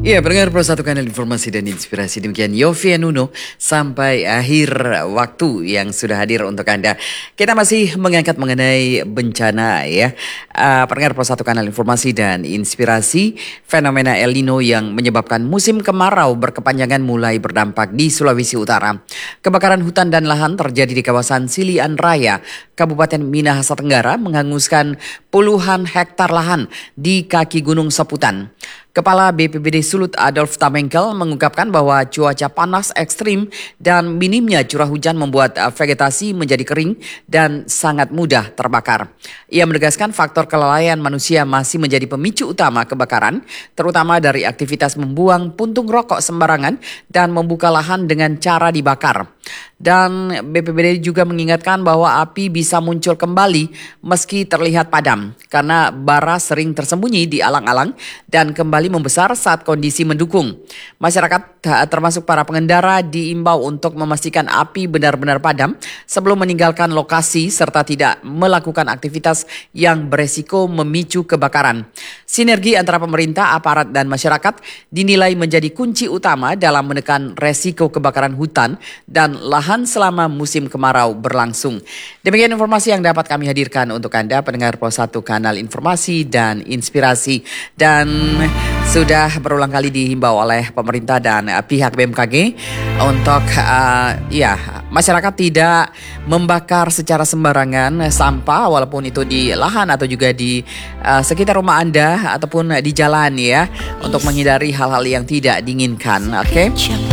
Iya, pendengar Pro Satu Kanal Informasi dan Inspirasi. Demikian Yofi Nuno sampai akhir waktu yang sudah hadir untuk Anda. Kita masih mengangkat mengenai bencana ya. Pendengar Pro Satu Kanal Informasi dan Inspirasi, fenomena El Nino yang menyebabkan musim kemarau berkepanjangan mulai berdampak di Sulawesi Utara. Kebakaran hutan dan lahan terjadi di kawasan Silian Raya, Kabupaten Minahasa Tenggara, menghanguskan puluhan hektar lahan di kaki Gunung Seputan. Kepala BPBD Sulut Adolf Tamengkel mengungkapkan bahwa cuaca panas ekstrim dan minimnya curah hujan membuat vegetasi menjadi kering dan sangat mudah terbakar. Ia menegaskan faktor kelalaian manusia masih menjadi pemicu utama kebakaran, terutama dari aktivitas membuang puntung rokok sembarangan dan membuka lahan dengan cara dibakar. Dan BPBD juga mengingatkan bahwa api bisa muncul kembali meski terlihat padam karena bara sering tersembunyi di alang-alang dan kembali membesar saat kondisi mendukung. Masyarakat termasuk para pengendara diimbau untuk memastikan api benar-benar padam sebelum meninggalkan lokasi serta tidak melakukan aktivitas yang beresiko memicu kebakaran. Sinergi antara pemerintah, aparat dan masyarakat dinilai menjadi kunci utama dalam menekan resiko kebakaran hutan dan lahan selama musim kemarau berlangsung. Demikian informasi yang dapat kami hadirkan untuk Anda, pendengar Pro 1 Kanal Informasi dan Inspirasi. Dan sudah berulang kali dihimbau oleh pemerintah dan pihak BMKG untuk masyarakat tidak membakar secara sembarangan sampah, walaupun itu di lahan atau juga di sekitar rumah Anda ataupun di jalan ya, untuk menghindari hal-hal yang tidak diinginkan. Oke.